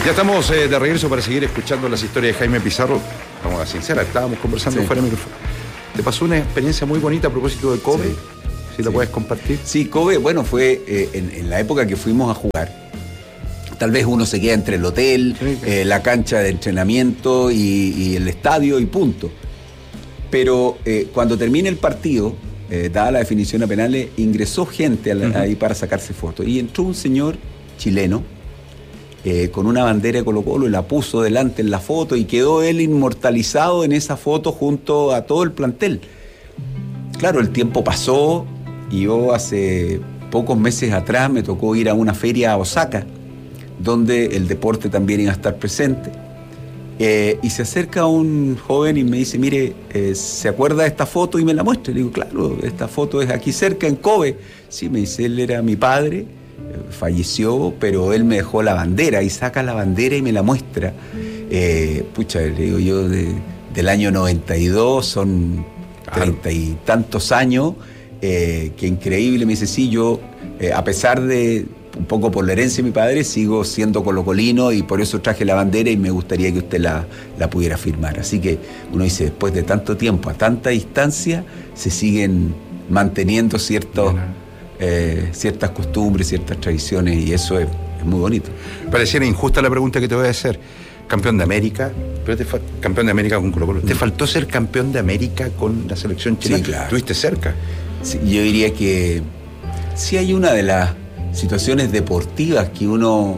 Ya estamos de regreso para seguir escuchando las historias de Jaime Pizarro. Vamos a sincera, estábamos conversando fuera de micrófono. Te pasó una experiencia muy bonita a propósito de Kobe. Si la puedes compartir. Sí, Kobe, bueno, fue en la época que fuimos a jugar. Tal vez uno se queda entre el hotel, la cancha de entrenamiento y el estadio y punto. Pero cuando termine el partido, dada la definición a penales, ingresó gente ahí para sacarse fotos. Y entró un señor chileno con una bandera de Colo-Colo y la puso delante en la foto y quedó él inmortalizado en esa foto junto a todo el plantel. Claro, el tiempo pasó y yo hace pocos meses atrás me tocó ir a una feria a Osaka, donde el deporte también iba a estar presente. Y se acerca un joven y me dice, mire, ¿se acuerda de esta foto? Y me la muestra. Le digo, claro, esta foto es aquí cerca, en Kobe. Sí, me dice, él era mi padre, falleció, pero él me dejó la bandera, y saca la bandera y me la muestra. Le digo yo, del año 92, son 30 y tantos años, que increíble. Me dice, sí, yo, a pesar de, un poco por la herencia de mi padre, sigo siendo colocolino y por eso traje la bandera y me gustaría que usted la pudiera firmar. Así que uno dice, después de tanto tiempo, a tanta distancia, se siguen manteniendo ciertas costumbres, ciertas tradiciones, y eso es muy bonito. Pareciera injusta la pregunta que te voy a hacer. Campeón de América, pero campeón de América con Colo-Colo. ¿Te faltó ser campeón de América con la selección chilena? Sí, claro. ¿Estuviste cerca? Sí, yo diría que sí hay una de las situaciones deportivas que uno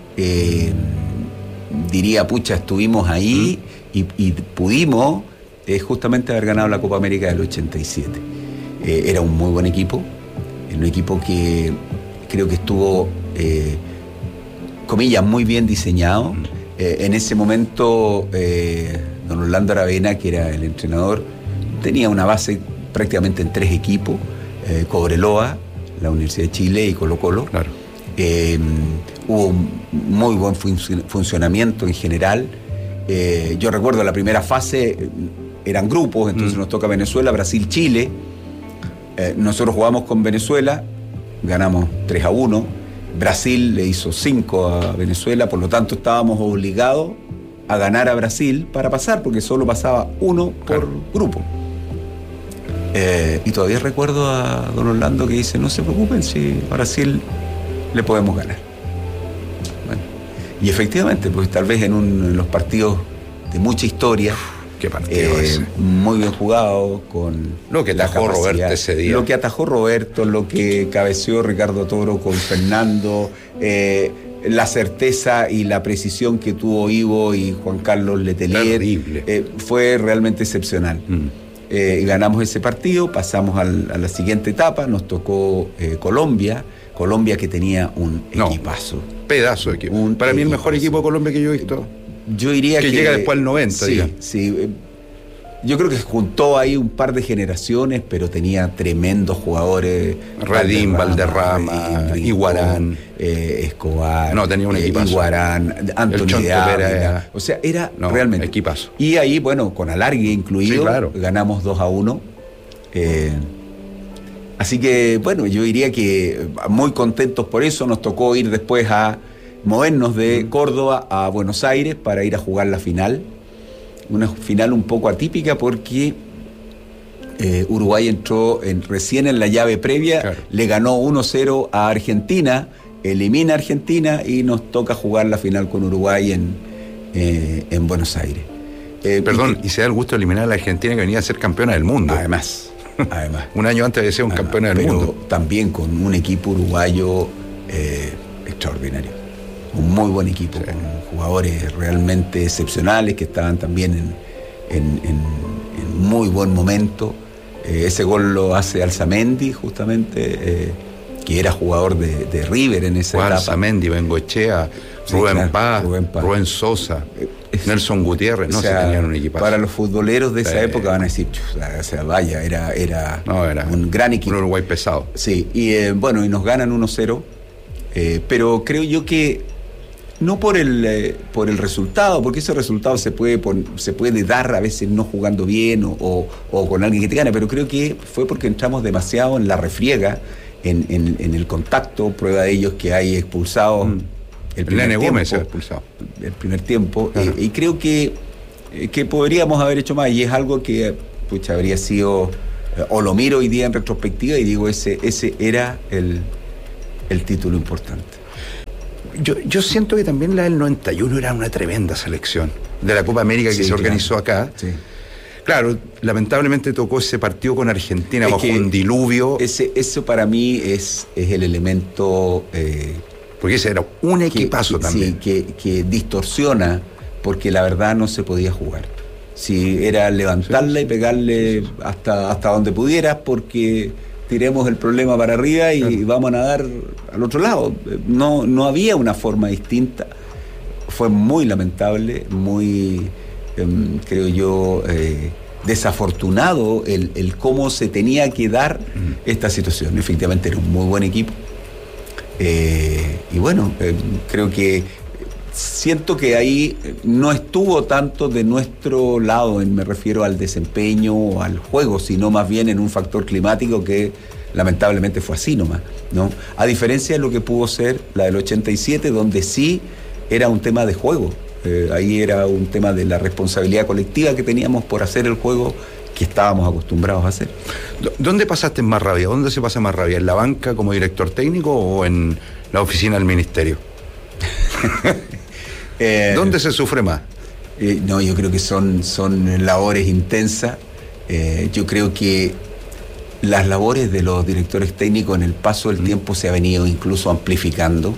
diría, pucha, estuvimos ahí y pudimos justamente haber ganado la Copa América del 87. Era un muy buen equipo, un equipo que creo que estuvo, comillas, muy bien diseñado. En ese momento, don Orlando Aravena, que era el entrenador, tenía una base prácticamente en 3 equipos, Cobreloa, la Universidad de Chile y Colo-Colo. Claro. Hubo un muy buen funcionamiento en general. Yo recuerdo la primera fase, eran grupos, entonces nos toca Venezuela, Brasil, Chile. Nosotros jugamos con Venezuela, ganamos 3-1. Brasil le hizo 5 a Venezuela, por lo tanto estábamos obligados a ganar a Brasil para pasar, porque solo pasaba uno por grupo. Y todavía recuerdo a don Orlando que dice, no se preocupen, si a Brasil le podemos ganar. Bueno, y efectivamente, pues tal vez en los partidos de mucha historia, qué partido ese. Muy bien jugado, con lo que atajó Roberto ese día. Lo que atajó Roberto, lo que cabeceó Ricardo Toro con Fernando, la certeza y la precisión que tuvo Ivo y Juan Carlos Letelier. Fue realmente excepcional. Y ganamos ese partido, pasamos a la siguiente etapa, nos tocó Colombia que tenía un equipazo. Pedazo de equipo. Para mí el mejor equipo de Colombia que yo he visto. Yo diría que llega después al 90. Sí. Yo creo que juntó ahí un par de generaciones, pero tenía tremendos jugadores. Redín, Valderrama, Iguarán, Escobar. No, tenía un equipazo. Iguarán, Antonio de Ávila. O sea, era realmente equipazo. Y ahí, bueno, con alargue incluido, ganamos 2-1. Así que, bueno, yo diría que muy contentos por eso. Nos tocó ir después a movernos de Córdoba a Buenos Aires para ir a jugar la final. Una final un poco atípica porque Uruguay entró recién en la llave previa, le ganó 1-0 a Argentina, elimina a Argentina y nos toca jugar la final con Uruguay en Buenos Aires. Y se da el gusto de eliminar a la Argentina, que venía a ser campeona del mundo. Además. Un año antes de ser un campeona del mundo. También con un equipo uruguayo extraordinario. Un muy buen equipo, con jugadores realmente excepcionales que estaban también en muy buen momento. Ese gol lo hace Alzamendi, justamente, que era jugador de River en esa etapa. Alzamendi, Bengoechea, Rubén Paz, Rubén Sosa, Nelson Gutiérrez, no se tenían un equipazo. Para los futboleros de esa época van a decir, vaya, era un gran equipo. Un Uruguay pesado. Sí, y nos ganan 1-0, pero creo yo que no por el resultado, porque ese resultado se puede dar a veces no jugando bien o con alguien que te gana, pero creo que fue porque entramos demasiado en la refriega, en el contacto. Prueba de ello es que hay expulsados el primer Nene tiempo, Gómez se ha expulsado. el primer tiempo, Claro. y creo que podríamos haber hecho más, y es algo que habría sido, o lo miro hoy día en retrospectiva y digo, ese era el título importante. Yo siento que también la del 91 era una tremenda selección de la Copa América que se organizó acá. Sí. Claro, lamentablemente tocó ese partido con Argentina Es bajo que un diluvio. Eso para mí es el elemento Porque ese era un equipazo también. Sí, que distorsiona, porque la verdad no se podía jugar. Si era levantarla y pegarle hasta donde pudieras, porque tiremos el problema para arriba y vamos a nadar al otro lado. No había una forma distinta. Fue muy lamentable, muy, creo yo, desafortunado el cómo se tenía que dar esta situación. Efectivamente era un muy buen equipo. Y bueno, creo que siento que ahí no estuvo tanto de nuestro lado, me refiero al desempeño o al juego, sino más bien en un factor climático que lamentablemente fue así nomás, ¿no? A diferencia de lo que pudo ser la del 87, donde sí era un tema de juego. Ahí era un tema de la responsabilidad colectiva que teníamos por hacer el juego que estábamos acostumbrados a hacer. ¿Dónde pasaste más rabia? ¿Dónde se pasa más rabia? ¿En la banca como director técnico o en la oficina del ministerio? ¿Dónde se sufre más? No, yo creo que son labores intensas. Yo creo que las labores de los directores técnicos en el paso del tiempo se ha venido incluso amplificando.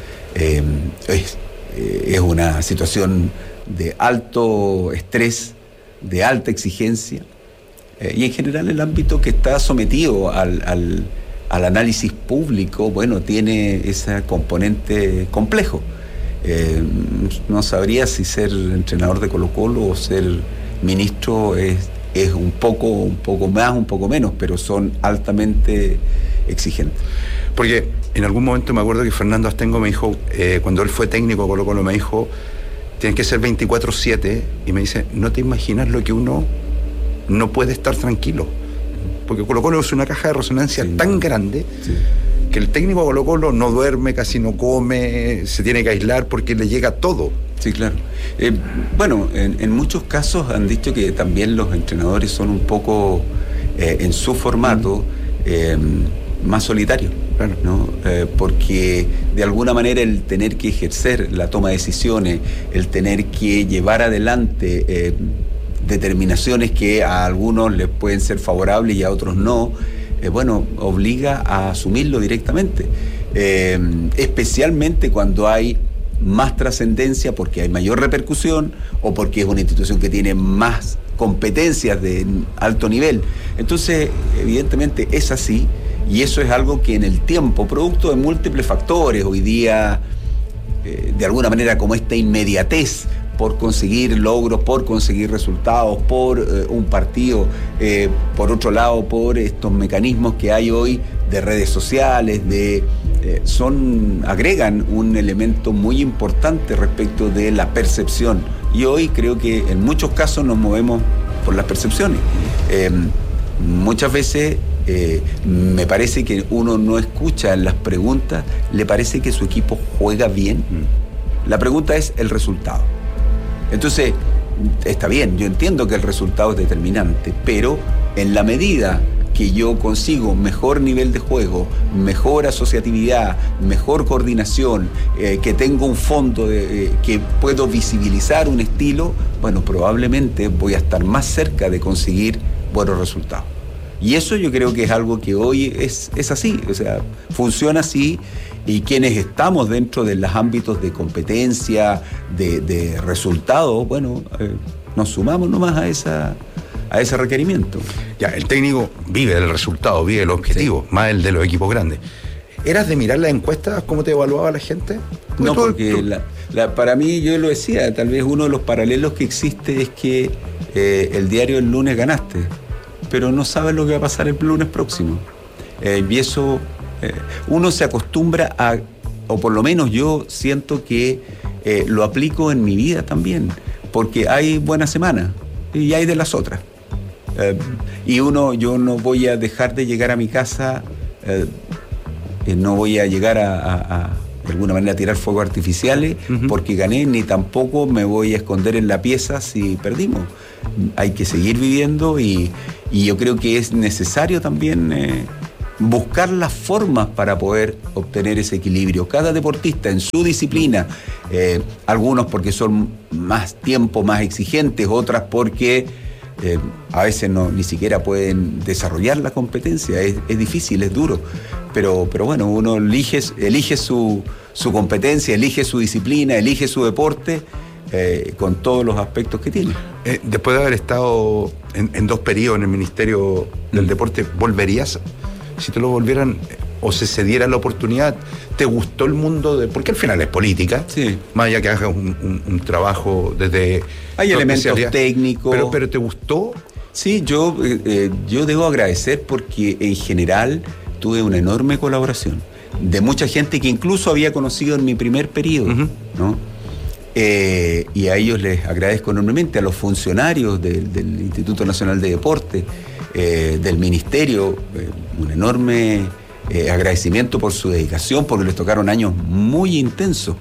Es una situación de alto estrés, de alta exigencia, y en general el ámbito que está sometido al análisis público, bueno, tiene ese componente complejo. No sabría si ser entrenador de Colo-Colo o ser ministro es un poco más, un poco menos, pero son altamente exigentes. Porque en algún momento me acuerdo que Fernando Astengo me dijo, cuando él fue técnico de Colo-Colo, me dijo, tienes que ser 24/7, y me dice, no te imaginas lo que uno no puede estar tranquilo, porque Colo-Colo es una caja de resonancia tan grande que el técnico de Colo-Colo no duerme, casi no come, se tiene que aislar porque le llega todo. Sí, claro. Bueno, en muchos casos han dicho que también los entrenadores son un poco, en su formato, más solitarios, ¿no? Porque de alguna manera el tener que ejercer la toma de decisiones, el tener que llevar adelante determinaciones que a algunos les pueden ser favorables y a otros no, bueno, obliga a asumirlo directamente, especialmente cuando hay más trascendencia, porque hay mayor repercusión o porque es una institución que tiene más competencias de alto nivel. Entonces, evidentemente es así, y eso es algo que en el tiempo, producto de múltiples factores, hoy día, de alguna manera, como esta inmediatez por conseguir logros, por conseguir resultados, por un partido, por otro lado, por estos mecanismos que hay hoy de redes sociales, agregan un elemento muy importante respecto de la percepción. Y hoy creo que en muchos casos nos movemos por las percepciones. Muchas veces me parece que uno no escucha en las preguntas, le parece que su equipo juega bien. La pregunta es el resultado. Entonces, está bien, yo entiendo que el resultado es determinante, pero en la medida que yo consigo mejor nivel de juego, mejor asociatividad, mejor coordinación, que tengo un fondo que puedo visibilizar un estilo, bueno, probablemente voy a estar más cerca de conseguir buenos resultados. Y eso yo creo que es algo que hoy es así, o sea, funciona así, y quienes estamos dentro de los ámbitos de competencia, de resultados, bueno, nos sumamos nomás a ese requerimiento. Ya, el técnico vive del resultado, vive del objetivo, más el de los equipos grandes. ¿Eras de mirar las encuestas, cómo te evaluaba la gente? No, porque para mí, yo lo decía, tal vez uno de los paralelos que existe es que el diario el lunes ganaste, pero no sabes lo que va a pasar el lunes próximo. Y eso, uno se acostumbra a, o por lo menos yo siento que lo aplico en mi vida también, porque hay buenas semanas y hay de las otras. Y yo no voy a dejar de llegar a mi casa, no voy a llegar de alguna manera tirar fuegos artificiales porque gané, ni tampoco me voy a esconder en la pieza si perdimos. Hay que seguir viviendo y yo creo que es necesario también buscar las formas para poder obtener ese equilibrio. Cada deportista en su disciplina, algunos porque son más tiempo, más exigentes, otras porque a veces ni siquiera pueden desarrollar la competencia. Es difícil, es duro, pero bueno, uno elige su competencia, elige su disciplina, elige su deporte, con todos los aspectos que tiene. Después de haber estado en 2 periodos en el Ministerio del Deporte, ¿volverías? Si te lo volvieran o se cediera la oportunidad, ¿te gustó el mundo de...? Porque al final es política, sí. Más allá que hagas un trabajo desde... Hay elementos técnicos. Pero ¿te gustó? Sí, yo debo agradecer porque en general tuve una enorme colaboración de mucha gente que incluso había conocido en mi primer periodo, ¿no? Y a ellos les agradezco enormemente, a los funcionarios del Instituto Nacional de Deporte, del Ministerio, un enorme agradecimiento por su dedicación, porque les tocaron años muy intensos.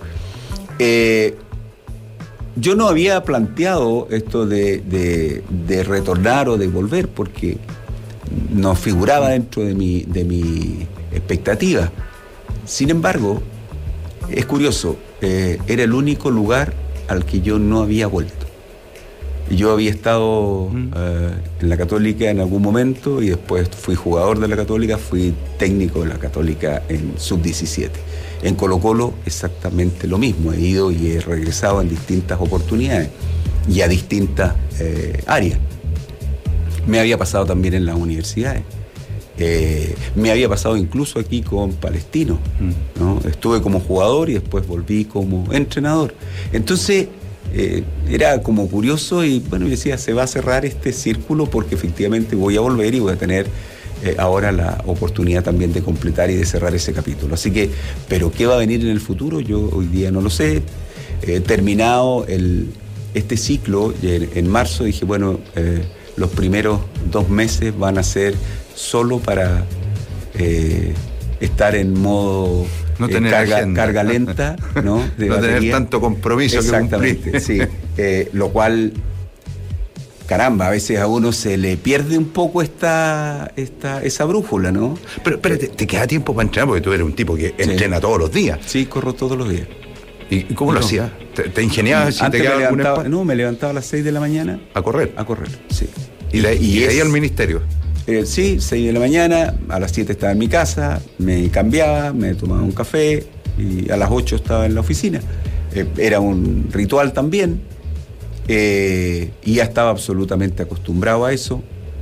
Yo no había planteado esto de retornar o de volver, porque no figuraba dentro de mi expectativa. Sin embargo, es curioso, era el único lugar al que yo no había vuelto. Yo había estado en la Católica en algún momento y después fui jugador de la Católica, fui técnico de la Católica en sub-17. En Colo-Colo exactamente lo mismo, he ido y he regresado en distintas oportunidades y a distintas áreas. Me había pasado también en las universidades, me había pasado incluso aquí con Palestino, ¿no? Estuve como jugador y después volví como entrenador. Entonces era como curioso y bueno, yo decía, se va a cerrar este círculo porque efectivamente voy a volver y voy a tener ahora la oportunidad también de completar y de cerrar ese capítulo. Así que, pero ¿qué va a venir en el futuro? Yo hoy día no lo sé. Terminado este ciclo, en marzo dije, bueno, los primeros 2 meses van a ser solo para estar en modo no tener carga lenta, ¿no? De no batería. Tener tanto compromiso. Exactamente, que sí. Lo cual, caramba, a veces a uno se le pierde un poco esa brújula, ¿no? Pero te queda tiempo para entrenar, porque tú eres un tipo que entrena todos los días. Sí, corro todos los días. ¿Y cómo lo hacías? ¿Te ingeniabas? Antes me levantaba a las 6 de la mañana. ¿A correr? A correr, sí. ¿Y de ahí al ministerio? Sí, 6 de la mañana, a las 7 estaba en mi casa, me cambiaba, me tomaba un café y a las 8 estaba en la oficina. Era un ritual también y ya estaba absolutamente acostumbrado a eso.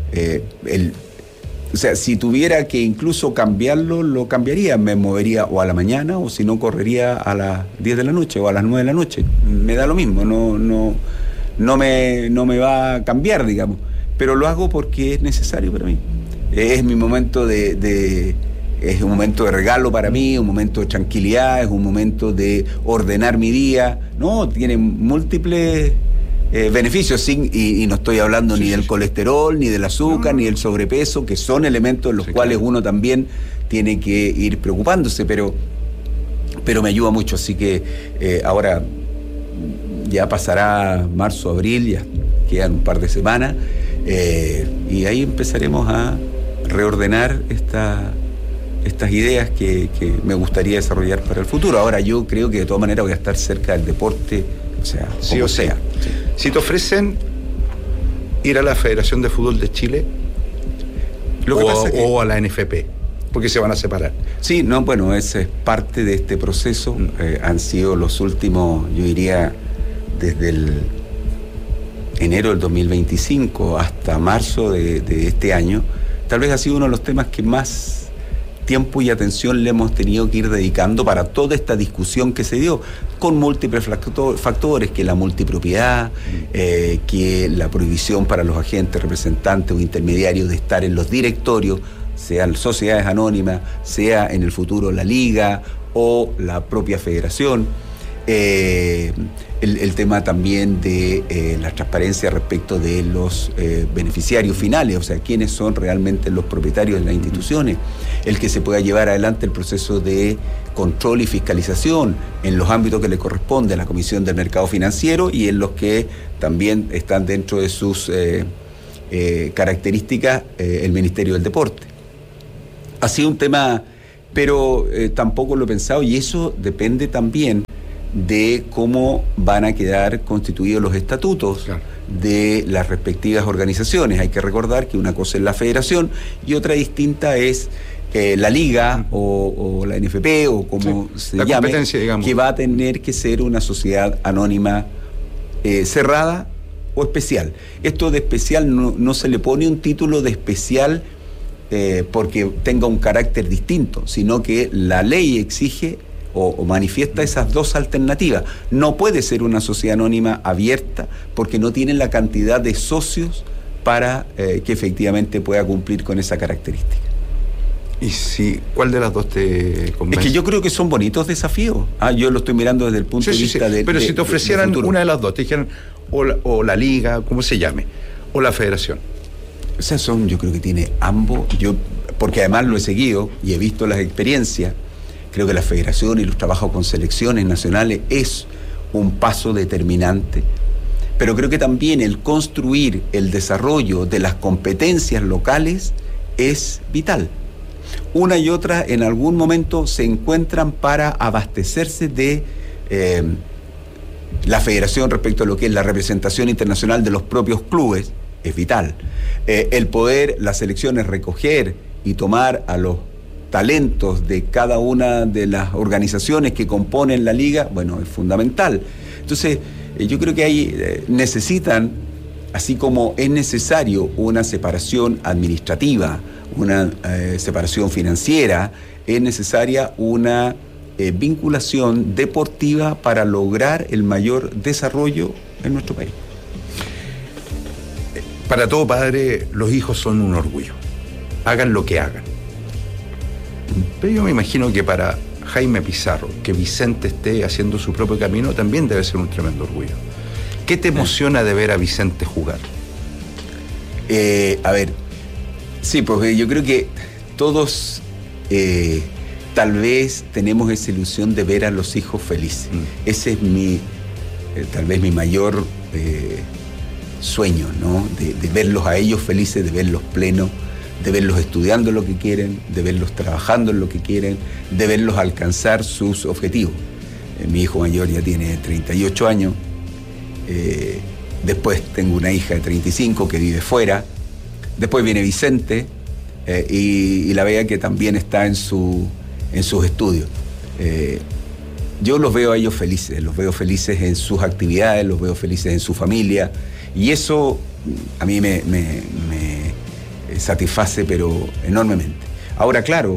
O sea, si tuviera que incluso cambiarlo, lo cambiaría. Me movería o a la mañana o si no, correría a las 10 de la noche o a las 9 de la noche. Me da lo mismo, no me va a cambiar, digamos. Pero lo hago porque es necesario para mí. Es mi momento es un momento de regalo para mí, un momento de tranquilidad, es un momento de ordenar mi día. No, tiene múltiples beneficios, y no estoy hablando ni del colesterol, ni del azúcar, ni del sobrepeso, que son elementos en los cuales uno también tiene que ir preocupándose, pero me ayuda mucho. Así que ahora ya pasará marzo, abril, ya quedan un par de semanas, y ahí empezaremos a reordenar estas ideas que me gustaría desarrollar para el futuro. Ahora yo creo que de todas maneras voy a estar cerca del deporte, o sea, sí o sea. Sí. Si te ofrecen ir a la Federación de Fútbol de Chile o a la NFP, porque se van a separar. Sí, no, bueno, ese es parte de este proceso. Han sido los últimos, yo diría, desde el enero del 2025 hasta marzo de este año, tal vez ha sido uno de los temas que más tiempo y atención le hemos tenido que ir dedicando para toda esta discusión que se dio, con múltiples factores, que la multipropiedad, que la prohibición para los agentes, representantes o intermediarios de estar en los directorios, sean sociedades anónimas, sea en el futuro la liga o la propia federación. El tema también de la transparencia respecto de los beneficiarios finales, o sea, quiénes son realmente los propietarios de las instituciones, el que se pueda llevar adelante el proceso de control y fiscalización en los ámbitos que le corresponde a la Comisión del Mercado Financiero y en los que también están dentro de sus características el Ministerio del Deporte. Ha sido un tema, pero tampoco lo he pensado, y eso depende también de cómo van a quedar constituidos los estatutos de las respectivas organizaciones. Hay que recordar que una cosa es la federación y otra distinta es la liga o la NFP o como se llame, que va a tener que ser una sociedad anónima cerrada o especial. Esto de especial no se le pone un título de especial porque tenga un carácter distinto, sino que la ley exige o manifiesta esas dos alternativas. No puede ser una sociedad anónima abierta porque no tiene la cantidad de socios para que efectivamente pueda cumplir con esa característica. ¿Y si cuál de las dos te convence? Es que yo creo que son bonitos desafíos. Yo lo estoy mirando desde el punto de vista de... Pero si te ofrecieran una de las dos, te dijeran o la liga, como se llame, o la federación. O sea, yo creo que tiene ambos. Porque además lo he seguido y he visto las experiencias. Creo que la federación y los trabajos con selecciones nacionales es un paso determinante, pero creo que también el construir el desarrollo de las competencias locales es vital. Una y otra en algún momento se encuentran para abastecerse de la federación respecto a lo que es la representación internacional de los propios clubes, es vital. El poder, las selecciones, recoger y tomar a los talentos de cada una de las organizaciones que componen la liga, bueno, es fundamental. Entonces, yo creo que ahí necesitan, así como es necesario una separación administrativa, una separación financiera, es necesaria una vinculación deportiva para lograr el mayor desarrollo en nuestro país. Para todo padre, los hijos son un orgullo. Hagan lo que hagan. Pero yo me imagino que para Jaime Pizarro, que Vicente esté haciendo su propio camino, también debe ser un tremendo orgullo. ¿Qué te emociona de ver a Vicente jugar? A ver, sí, pues yo creo que todos tal vez tenemos esa ilusión de ver a los hijos felices. Ese es tal vez mi mayor sueño, ¿no? De verlos a ellos felices, de verlos plenos, de verlos estudiando lo que quieren, de verlos trabajando en lo que quieren, de verlos alcanzar sus objetivos. Mi hijo mayor ya tiene 38 años, después tengo una hija de 35 que vive fuera, después viene Vicente y la vea que también está en sus estudios. Yo los veo a ellos felices, los veo felices en sus actividades, los veo felices en su familia, y eso a mí me satisface, pero enormemente. Ahora, claro,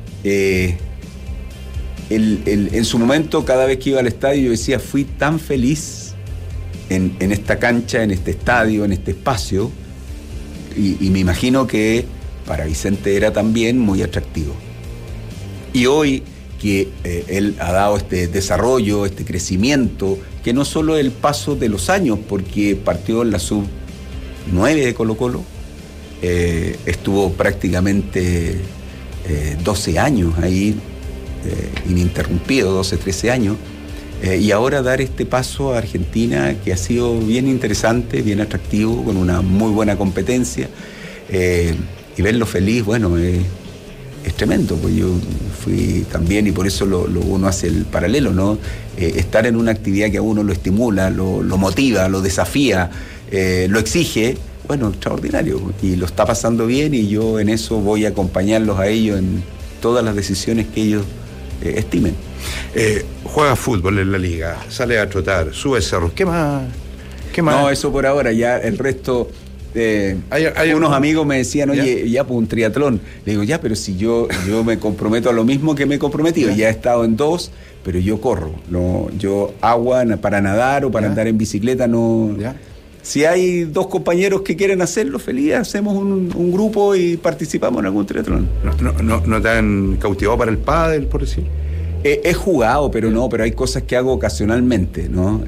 en su momento, cada vez que iba al estadio, yo decía, fui tan feliz en esta cancha, en este estadio, en este espacio, y me imagino que para Vicente era también muy atractivo. Y hoy que él ha dado este desarrollo, este crecimiento, que no solo es el paso de los años, porque partió en la sub-9 de Colo-Colo, estuvo prácticamente 12 años ahí, ininterrumpido, 12, 13 años, y ahora dar este paso a Argentina, que ha sido bien interesante, bien atractivo, con una muy buena competencia, y verlo feliz, bueno, es tremendo, pues yo fui también, y por eso uno hace el paralelo, ¿no? Estar en una actividad que a uno lo estimula, lo motiva, lo desafía, lo exige, bueno, extraordinario, y lo está pasando bien, y yo en eso voy a acompañarlos a ellos en todas las decisiones que ellos estimen. Juega fútbol en la liga, sale a trotar, sube cerros, ¿qué más? No, eso por ahora, ya el resto... hay unos amigos me decían, oye, ya pues un triatlón. Le digo, ya, pero si yo me comprometo a lo mismo que me he comprometido. Ya he estado en 2, pero yo corro. No, yo agua para nadar o para andar en bicicleta no. ¿Ya? Si hay 2 compañeros que quieren hacerlo, feliz, hacemos un grupo y participamos en algún triatlón. ¿No te han cautivado para el pádel, por decir? He jugado, pero no, pero hay cosas que hago ocasionalmente, ¿no?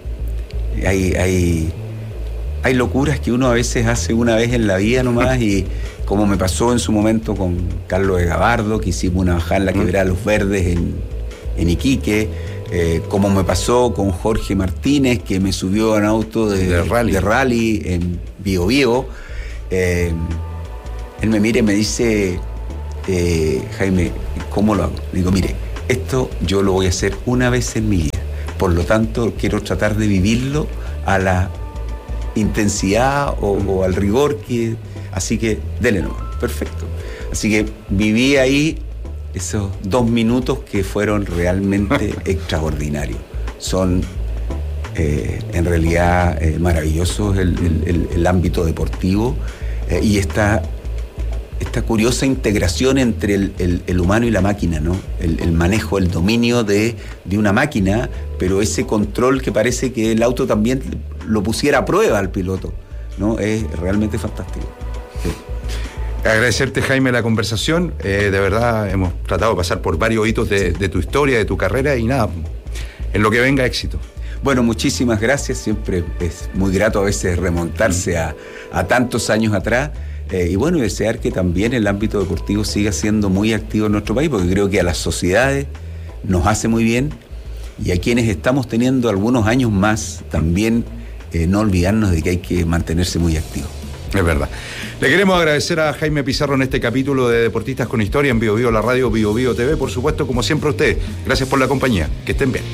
Hay locuras que uno a veces hace una vez en la vida nomás, y como me pasó en su momento con Carlos de Gabardo, que hicimos una bajada en la Quebrada de los Verdes en Iquique, como me pasó con Jorge Martínez, que me subió a un auto de rally en Bío Bío. Él me mira y me dice, Jaime, ¿cómo lo hago? Le digo, mire, esto yo lo voy a hacer una vez en mi vida, por lo tanto quiero tratar de vivirlo a la intensidad o al rigor así que dele nomás. Perfecto. Así que viví ahí esos 2 minutos que fueron realmente extraordinarios. Son en realidad maravillosos el ámbito deportivo, y esta curiosa integración entre el humano y la máquina, ¿no? El manejo, el dominio de una máquina, pero ese control que parece que el auto también lo pusiera a prueba al piloto, ¿no? Es realmente fantástico. Sí. Agradecerte, Jaime, la conversación. De verdad, hemos tratado de pasar por varios hitos de tu historia, de tu carrera, y nada, en lo que venga, éxito. Bueno, muchísimas gracias. Siempre es muy grato a veces remontarse a tantos años atrás. Y bueno, desear que también el ámbito deportivo siga siendo muy activo en nuestro país, porque creo que a las sociedades nos hace muy bien, y a quienes estamos teniendo algunos años más también, no olvidarnos de que hay que mantenerse muy activos. Es verdad. Le queremos agradecer a Jaime Pizarro en este capítulo de Deportistas con Historia en Bío Bío, la radio Bío Bío TV, por supuesto, como siempre a ustedes. Gracias por la compañía. Que estén bien.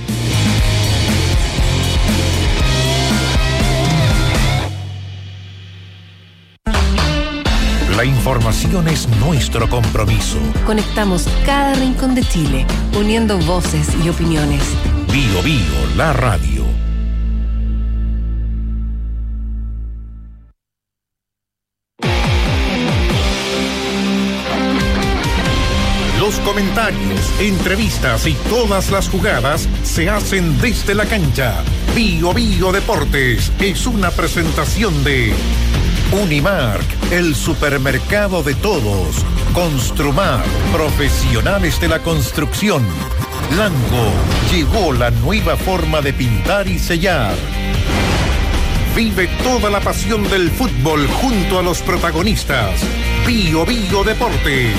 La información es nuestro compromiso. Conectamos cada rincón de Chile, uniendo voces y opiniones. Bío Bío, la radio. Los comentarios, entrevistas y todas las jugadas se hacen desde la cancha. Bío Bío Deportes es una presentación de Unimark, el supermercado de todos. Construmar, profesionales de la construcción. Lango, llegó la nueva forma de pintar y sellar. Vive toda la pasión del fútbol junto a los protagonistas. Bío Bío Deportes.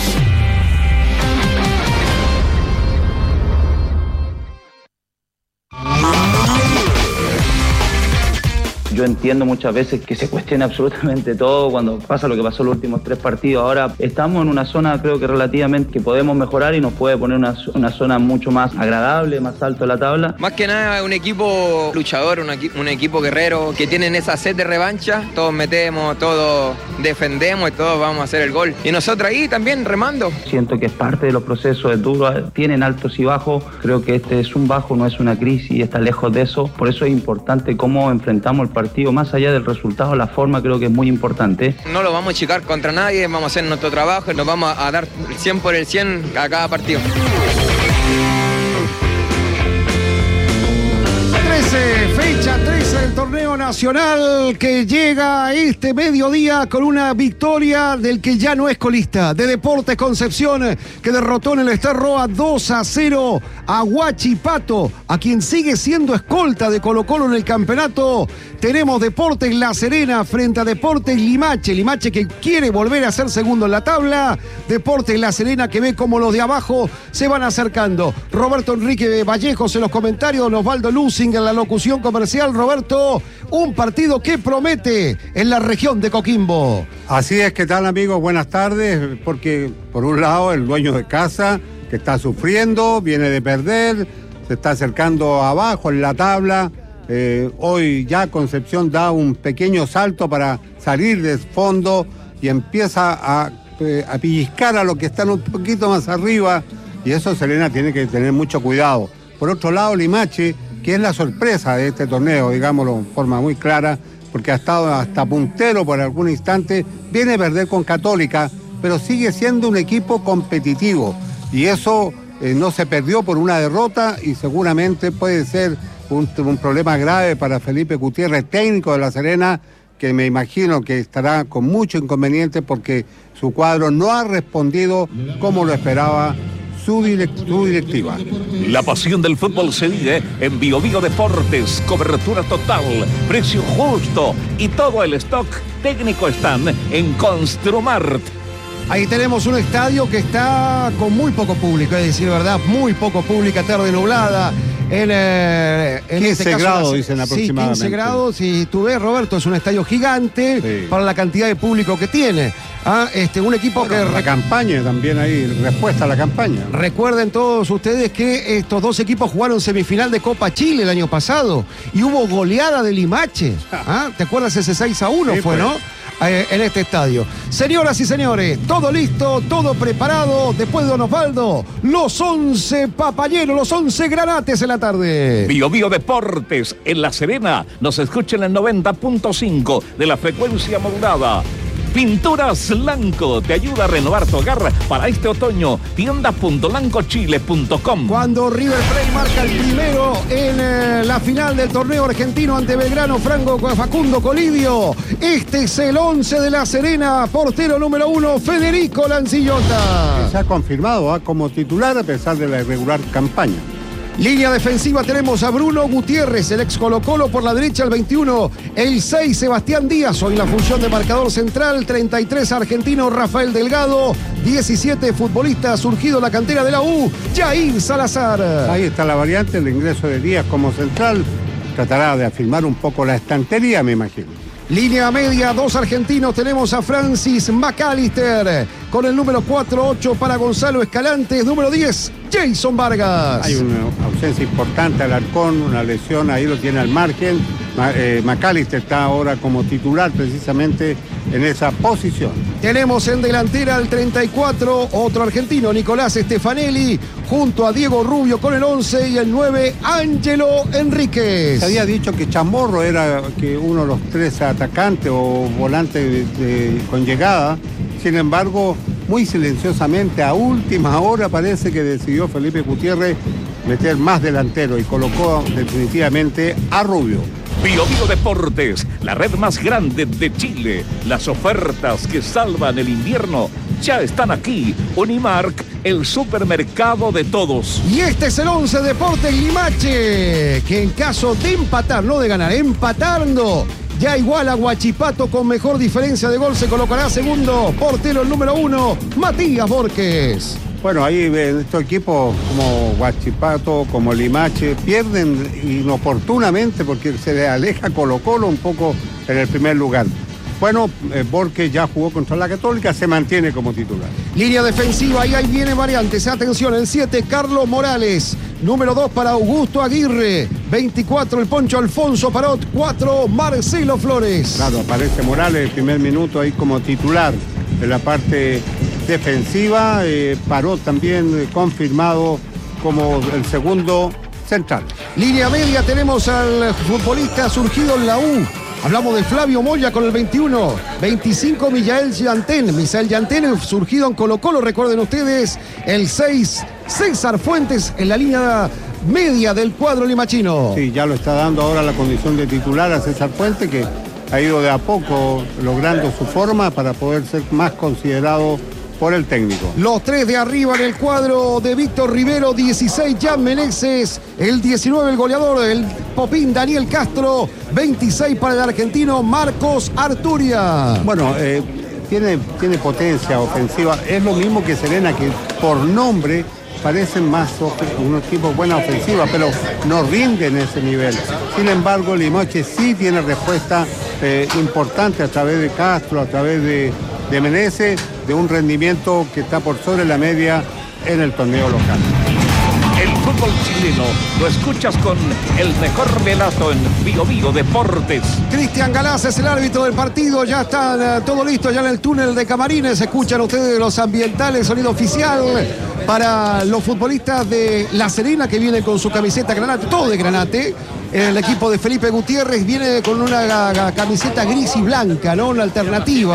Yo entiendo muchas veces que se cuestiona absolutamente todo cuando pasa lo que pasó los últimos 3 partidos. Ahora estamos en una zona, creo que relativamente, que podemos mejorar y nos puede poner una zona mucho más agradable, más alto en la tabla. Más que nada un equipo luchador, un equipo guerrero, que tienen esa sed de revancha. Todos metemos, todos defendemos y todos vamos a hacer el gol. Y nosotros ahí también remando. Siento que es parte de los procesos, es duro, tienen altos y bajos. Creo que este es un bajo, no es una crisis, está lejos de eso. Por eso es importante cómo enfrentamos el partido, más allá del resultado, la forma creo que es muy importante. No lo vamos a achicar contra nadie, vamos a hacer nuestro trabajo y nos vamos a dar el 100 por el 100 a cada partido. 13, fecha 13 del torneo nacional, que llega este mediodía con una victoria del que ya no es colista, de Deportes Concepción, que derrotó en el Star Roa 2-0 a Huachipato, a quien sigue siendo escolta de Colo-Colo en el campeonato. Tenemos Deportes La Serena frente a Deportes Limache que quiere volver a ser segundo en la tabla. Deportes La Serena que ve como los de abajo se van acercando. Roberto Enrique Vallejos en los comentarios, Osvaldo Lusing en la locución comercial. Roberto, un partido que promete en la región de Coquimbo. Así es, ¿qué tal, amigos? Buenas tardes, porque por un lado el dueño de casa, que está sufriendo, viene de perder, se está acercando abajo en la tabla. Hoy ya Concepción da un pequeño salto para salir del fondo y empieza a pellizcar a los que están un poquito más arriba, y eso Serena tiene que tener mucho cuidado. Por otro lado, Limache, que es la sorpresa de este torneo, digámoslo en forma muy clara, porque ha estado hasta puntero por algún instante, viene a perder con Católica, pero sigue siendo un equipo competitivo, y eso no se perdió por una derrota, y seguramente puede ser un problema grave para Felipe Gutiérrez, técnico de La Serena, que me imagino que estará con mucho inconveniente porque su cuadro no ha respondido como lo esperaba su directiva. La pasión del fútbol se vive en Bio Bio Deportes. Cobertura total, precio justo y todo el stock técnico están en Construmart. Ahí tenemos un estadio que está con muy poco público, es decir, verdad, muy poco público, tarde nublada. En 15 este caso, grados dicen aproximadamente. Sí, 15 grados. Si tú ves, Roberto, es un estadio gigante para la cantidad de público que tiene. Un equipo que... La campaña también ahí, respuesta a la campaña. Recuerden todos ustedes que estos dos equipos jugaron semifinal de Copa Chile el año pasado y hubo goleada de Limache. ¿Te acuerdas ese 6-1 fue, ¿no? En este estadio. Señoras y señores, todo listo, todo preparado. Después de Don Osvaldo, los 11 papayeros, los 11 granates en la tarde. Bio Bio Deportes en La Serena. Nos escuchan en el 90.5 de la frecuencia modulada. Pinturas Lanco te ayuda a renovar tu hogar para este otoño. Tienda.lancochile.com. Cuando River Plate marca el primero en la final del torneo argentino ante Belgrano, Facundo Colidio. Este es el 11 de La Serena, portero número 1, Federico Lancillota. Se ha confirmado como titular a pesar de la irregular campaña. Línea defensiva tenemos a Bruno Gutiérrez, el ex Colo-Colo por la derecha, el 21, el 6, Sebastián Díaz, hoy en la función de marcador central, 33, argentino Rafael Delgado, 17, futbolista surgido en la cantera de la U, Jair Salazar. Ahí está la variante, el ingreso de Díaz como central, tratará de afirmar un poco la estantería, me imagino. Línea media, 2 argentinos, tenemos a Francis McAllister, con el número 4-8 para Gonzalo Escalante, número 10, Jason Vargas. Hay una ausencia importante al Alarcón, una lesión, ahí lo tiene al margen. McAllister está ahora como titular precisamente en esa posición. Tenemos en delantera al 34, otro argentino, Nicolás Stefanelli, junto a Diego Rubio con el 11 y el 9, Ángelo Enríquez. Se había dicho que Chamorro era uno de los 3 atacantes o volantes con llegada. Sin embargo, muy silenciosamente, a última hora parece que decidió Felipe Gutiérrez meter más delantero y colocó definitivamente a Rubio. Bio Bio Deportes, la red más grande de Chile. Las ofertas que salvan el invierno ya están aquí. Unimark, el supermercado de todos. Y este es el 11 Deportes Limache, que en caso de empatar, no de ganar, empatando, ya igual a Huachipato con mejor diferencia de gol, se colocará segundo portero el número 1, Matías Borges. Bueno, ahí estos equipos como Huachipato, como Limache, pierden inoportunamente porque se les aleja Colo-Colo un poco en el primer lugar. Bueno, Borges ya jugó contra la Católica, se mantiene como titular. Línea defensiva, y ahí viene variantes. Atención, el 7, Carlos Morales. Número 2 para Augusto Aguirre. 24, el Poncho Alfonso Parot. 4, Marcelo Flores. Claro, aparece Morales el primer minuto ahí como titular de la parte defensiva. Parot también confirmado como el segundo central. Línea media, tenemos al futbolista surgido en la U. Hablamos de Flavio Moya con el 21, 25 Misael Llantén, surgido en Colo-Colo, recuerden ustedes, el 6, César Fuentes en la línea media del cuadro limachino. Sí, ya lo está dando ahora la condición de titular a César Fuentes, que ha ido de a poco logrando su forma para poder ser más considerado por el técnico. Los 3 de arriba en el cuadro de Víctor Rivero, 16 Jan Meneses, el 19 el goleador, el Popín Daniel Castro, 26 para el argentino Marcos Arturia. Bueno, tiene potencia ofensiva, es lo mismo que Serena, que por nombre parecen más unos tipos buena ofensiva, pero no rinden ese nivel. Sin embargo, Limache sí tiene respuesta importante a través de Castro, a través de Meneses, de un rendimiento que está por sobre la media en el torneo local. El fútbol chileno lo escuchas con el mejor relato en Bio Bio Deportes. Cristian Galás es el árbitro del partido, ya está todo listo, ya en el túnel de camarines, escuchan ustedes los ambientales, sonido oficial para los futbolistas de La Serena que vienen con su camiseta granate, todo de granate. El equipo de Felipe Gutiérrez viene con una camiseta gris y blanca, ¿no? Una alternativa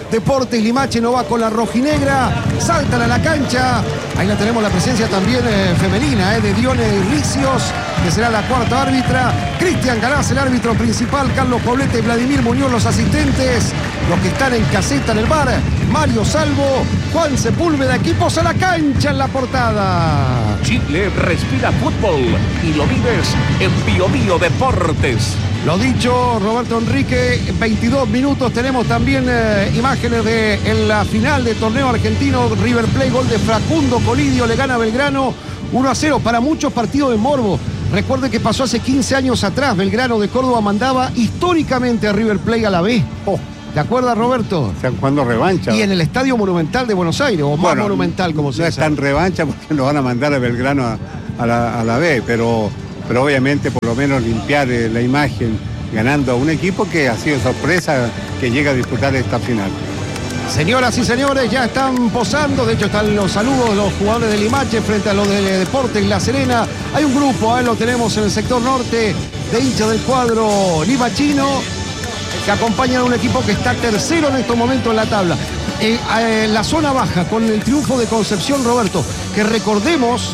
Deportes Limache no va con la rojinegra, saltan a la cancha. Ahí la tenemos la presencia también femenina de Dione Ricios, que será la cuarta árbitra. Cristian Galás, el árbitro principal. Carlos Poblete y Vladimir Muñoz, los asistentes. Los que están en caseta en el bar. Mario Salvo, Juan Sepúlveda. Equipos a la cancha en la portada. Chile respira fútbol y lo vives en Bio Bio Deportes. Lo dicho, Roberto Enrique, 22 minutos. Tenemos también imágenes de en la final del torneo argentino. River Plate, gol de Facundo Colidio, le gana a Belgrano 1-0. Para muchos partidos de morbo. Recuerde que pasó hace 15 años atrás. Belgrano de Córdoba mandaba históricamente a River Plate a la B. ¿Te acuerdas, Roberto? Están jugando revancha. Y en el Estadio Monumental de Buenos Aires, o más monumental, como se dice. No es tan revancha porque lo van a mandar a Belgrano a la B, pero obviamente por lo menos limpiar la imagen ganando a un equipo que ha sido sorpresa que llega a disputar esta final. Señoras y señores, ya están posando, de hecho están los saludos de los jugadores de Limache frente a los de Deportes La Serena. Hay un grupo, lo tenemos en el sector norte, de hinchas del cuadro limachino, que acompañan a un equipo que está tercero en estos momentos en la tabla. La zona baja, con el triunfo de Concepción, Roberto, que recordemos,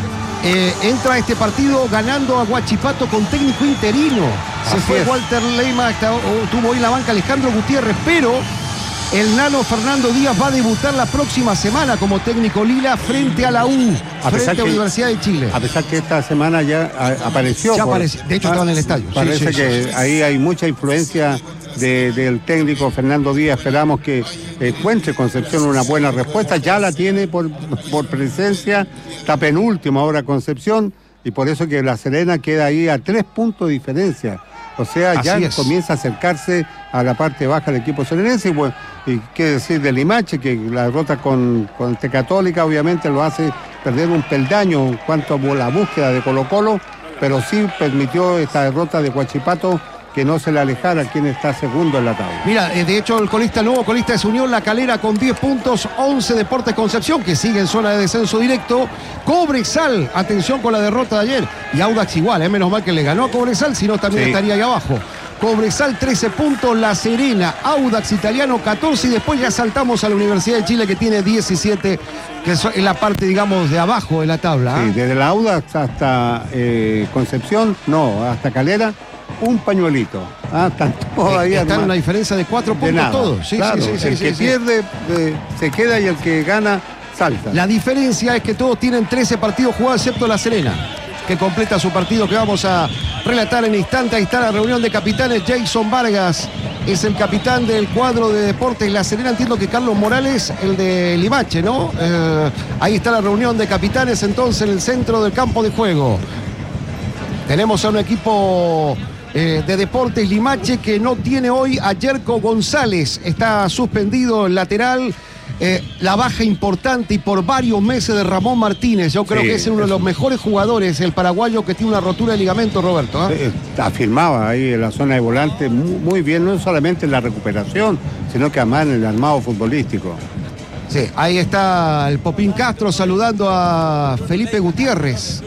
entra a este partido ganando a Huachipato con técnico interino. Se fue Walter Leyma, tuvo hoy la banca Alejandro Gutiérrez, pero el nano Fernando Díaz va a debutar la próxima semana como técnico lila frente a la U, frente a la Universidad de Chile. A pesar que esta semana ya apareció. Ya apareció, de hecho estaba en el estadio. Parece que ahí hay mucha influencia del técnico Fernando Díaz. Esperamos que encuentre Concepción una buena respuesta. Ya la tiene por presencia. Está penúltimo ahora Concepción. Y por eso que La Serena queda ahí a 3 puntos de diferencia. O sea, ya comienza a acercarse a la parte baja del equipo serenense. Y qué decir de Limache, que la derrota con Católica obviamente lo hace perder un peldaño en cuanto a la búsqueda de Colo-Colo, pero sí permitió esta derrota de Huachipato que no se le alejara quien está segundo en la tabla. Mira, de hecho el nuevo colista es Unión La Calera con 10 puntos, 11 Deportes Concepción, que sigue en zona de descenso directo. Cobresal, atención con la derrota de ayer. Y Audax igual, menos mal que le ganó a Cobresal, si no también estaría ahí abajo. Cobresal 13 puntos, La Serena, Audax Italiano 14 y después ya saltamos a la Universidad de Chile que tiene 17, que es en la parte, digamos, de abajo de la tabla. Sí, desde la Audax hasta Concepción, hasta Calera, un pañuelito. Están todavía están en una diferencia de 4 puntos todos. Sí, claro, el que pierde se queda y el que gana salta. La diferencia es que todos tienen 13 partidos jugados excepto La Serena, que completa su partido que vamos a relatar en instante. Ahí está la reunión de capitanes. Jason Vargas es el capitán del cuadro de Deportes La Serena. Entiendo que Carlos Morales, el de Limache, ¿no? Ahí está la reunión de capitanes entonces en el centro del campo de juego. Tenemos a un equipo de Deportes Limache que no tiene hoy a Yerko González. Está suspendido el lateral. La baja importante y por varios meses de Ramón Martínez. Yo creo que es uno de los mejores jugadores, el paraguayo, que tiene una rotura de ligamento, Roberto. Afirmaba ahí en la zona de volante muy bien, no solamente en la recuperación, sino que además en el armado futbolístico. Sí, ahí está el Popín Castro saludando a Felipe Gutiérrez.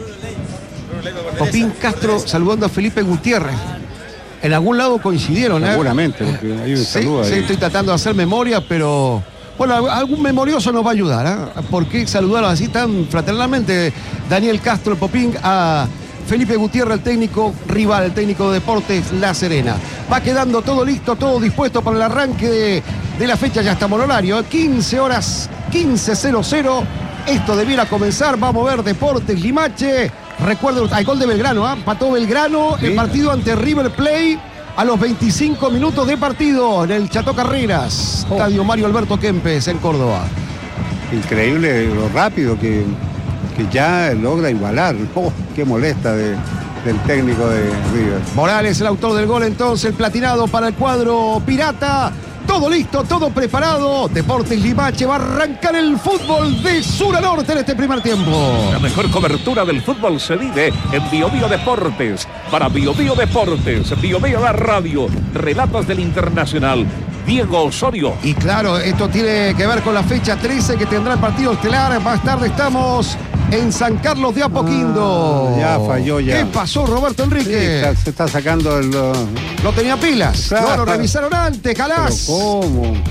Popín Castro saludando a Felipe Gutiérrez. En algún lado coincidieron, seguramente, porque hay un saludo ahí. Sí, estoy tratando de hacer memoria, pero bueno, algún memorioso nos va a ayudar. ¿Por qué saludaron así tan fraternalmente Daniel Castro, el Popín, a Felipe Gutiérrez, el técnico rival, el técnico de Deportes La Serena? Va quedando todo listo, todo dispuesto para el arranque de la fecha. Ya estamos en horario, 15 horas 15:00. Esto debiera comenzar. Vamos a ver Deportes Limache. Recuerden, hay gol de Belgrano, empató Belgrano el partido ante River Plate a los 25 minutos de partido en el Chato Carreras, Estadio Mario Alberto Kempes en Córdoba. Increíble lo rápido que ya logra igualar. Qué molesta del técnico de River. Morales, el autor del gol entonces, el platinado para el cuadro pirata. Todo listo, todo preparado. Deportes Limache va a arrancar el fútbol de sur a norte en este primer tiempo. La mejor cobertura del fútbol se vive en Bio Bio Deportes. Para Bio Bio Deportes, Bio Bio la radio, relatos del Internacional, Diego Osorio. Y claro, esto tiene que ver con la fecha 13 que tendrá el partido estelar. Más tarde estamos en San Carlos de Apoquindo. Ya falló ya. ¿Qué pasó, Roberto Enrique? Sí, se está sacando el... No tenía pilas. Claro. No, lo revisaron antes, Galás. ¿Pero cómo?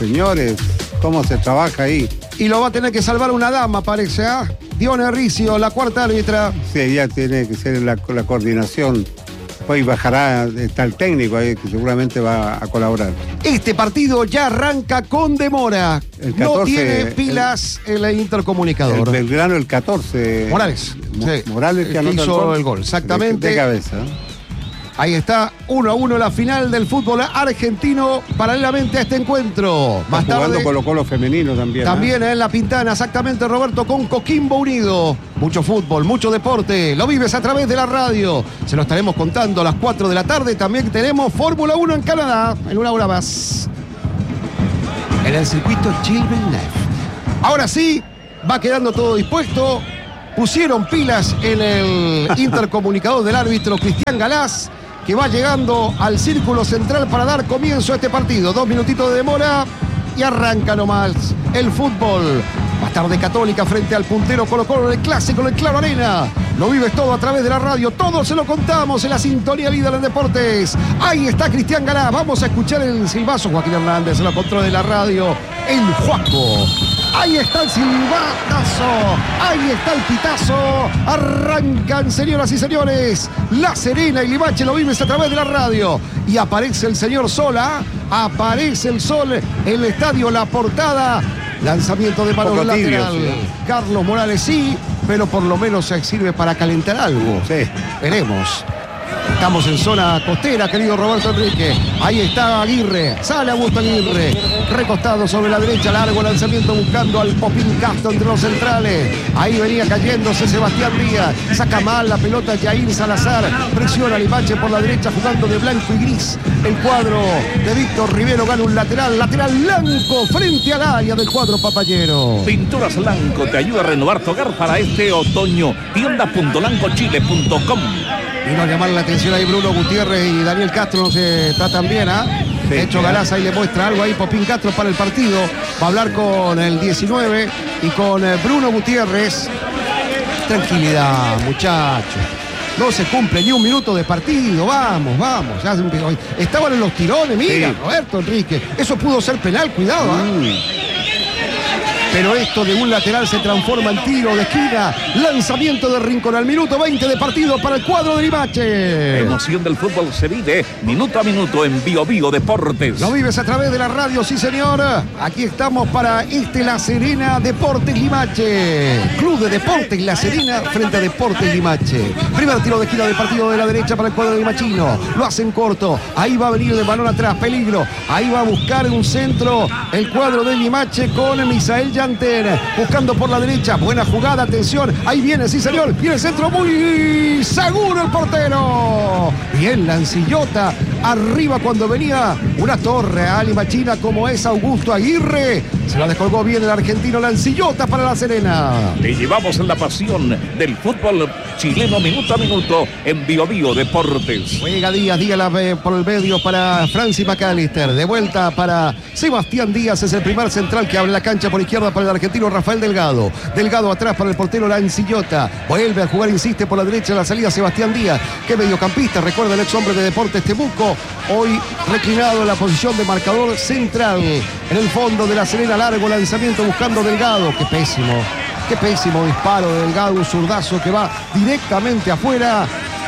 señores, cómo se trabaja ahí. Y lo va a tener que salvar una dama, parece, ¿ah? Diona Ricio, la cuarta árbitra. Sí, ella tiene que ser la coordinación. Hoy bajará, está el técnico ahí que seguramente va a colaborar. Este partido ya arranca con demora. El 14, no tiene pilas el intercomunicador. El Belgrano el 14. Morales. Morales que hizo el gol, exactamente. De cabeza. Ahí está, 1-1 la final del fútbol argentino paralelamente a este encuentro. Más tarde Colo-Colo femenino también. También en La Pintana, exactamente, Roberto, con Coquimbo Unido. Mucho fútbol, mucho deporte. Lo vives a través de la radio. Se lo estaremos contando a las 4 de la tarde. También tenemos Fórmula 1 en Canadá, en una hora más. En el circuito Gilles Villeneuve. Ahora sí, va quedando todo dispuesto. Pusieron pilas en el intercomunicador del árbitro Cristian Galás, que va llegando al círculo central para dar comienzo a este partido. 2 minutitos de demora y arranca nomás el fútbol. Más tarde Católica frente al puntero Colo-Colo en el clásico en el Claro Arena. Lo vives todo a través de la radio, todo se lo contamos en la sintonía líder en deportes. Ahí está Cristian Galás, vamos a escuchar el silbazo. Joaquín Hernández en la control de la radio, el Juaco. Ahí está el silbatazo, ahí está el pitazo. Arrancan, señoras y señores, La Serena y Limache, lo vives a través de la radio. Y aparece el señor Sola, aparece el sol en el estadio La Portada. Lanzamiento de mano lateral. Sí. Carlos Morales sí, pero por lo menos sirve para calentar algo. Sí. Veremos. Estamos en zona costera, querido Roberto Enrique. Ahí está Aguirre, sale Augusto Aguirre, recostado sobre la derecha, largo lanzamiento buscando al Popín Castro entre los centrales. Ahí venía cayéndose Sebastián Díaz, saca mal la pelota Jair Salazar, presiona a Limache por la derecha jugando de blanco y gris. El cuadro de Víctor Rivero gana un lateral blanco frente al área del cuadro papayero. Pinturas Blanco te ayuda a renovar tu hogar para este otoño. Tienda.blancochile.com. Vino a llamar la atención ahí Bruno Gutiérrez y Daniel Castro, no se tratan bien, ¿ah? De hecho, Galás ahí le muestra algo ahí, Popín Castro para el partido. Va a hablar con el 19 y con Bruno Gutiérrez. Tranquilidad, muchachos. No se cumple ni un minuto de partido. Vamos. Ya estaban en los tirones, mira, sí. Roberto Enrique. Eso pudo ser penal, cuidado, ¿eh? Pero esto de un lateral se transforma en tiro de esquina. Lanzamiento de Rincón al minuto 20 de partido para el cuadro de Limache. La emoción del fútbol se vive minuto a minuto en Bio Bio Deportes. Lo vives a través de la radio, sí señor. Aquí estamos para La Serena Deportes Limache. Club de Deportes La Serena frente a Deportes Limache. Primer tiro de esquina de partido de la derecha para el cuadro de Limachino. Lo hacen corto. Ahí va a venir de balón atrás. Peligro. Ahí va a buscar un centro el cuadro de Limache con Misael Yanter. Buscando por la derecha. Buena jugada. Atención. Ahí viene, sí señor. Viene el centro muy seguro el portero. Bien Lancillota. Arriba cuando venía una torre a Limachina como es Augusto Aguirre. Se la descolgó bien el argentino Lancillota para La Serena. Te llevamos en la pasión del fútbol chileno minuto a minuto en Bio Bio Deportes. Juega Díaz por el medio para Francis McAllister. De vuelta para Sebastián Díaz. Es el primer central que abre la cancha por izquierda para el argentino Rafael Delgado. Delgado atrás para el portero Lancillota. Vuelve a jugar, insiste por la derecha en la salida Sebastián Díaz. Que mediocampista, recuerda el ex hombre de Deportes Temuco. Hoy reclinado en la posición de marcador central. En el fondo de La Serena, largo lanzamiento buscando Delgado. Qué pésimo disparo de Delgado, un zurdazo que va directamente afuera.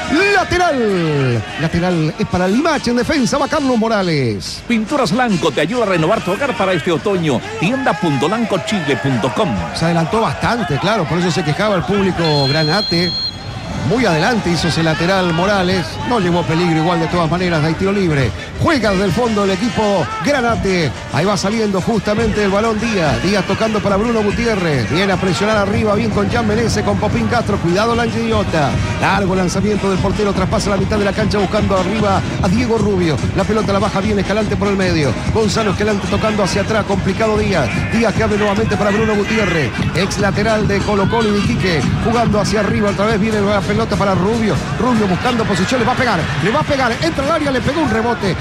Lateral es para Limache, en defensa va Carlos Morales. Pinturas Blanco te ayuda a renovar tu hogar para este otoño. Tienda.blancochile.com. Se adelantó bastante, claro, por eso se quejaba el público granate. Muy adelante hizo ese lateral Morales. No llevó peligro igual de todas maneras. Hay tiro libre. Juega desde el fondo el equipo Granate. Ahí va saliendo justamente el balón Díaz. Díaz tocando para Bruno Gutiérrez. Viene a presionar arriba. Bien con Jan Menezes, con Popín Castro. Cuidado Lancillota. Largo lanzamiento del portero. Traspasa la mitad de la cancha buscando arriba a Diego Rubio. La pelota la baja bien Escalante por el medio. Gonzalo Escalante tocando hacia atrás. Complicado Díaz. Díaz que abre nuevamente para Bruno Gutiérrez. Ex lateral de Colo-Colo y de Iquique. Jugando hacia arriba. Otra vez viene la pelota para Rubio. Rubio buscando posición. Le va a pegar. Entra al área. Le pegó un rebote.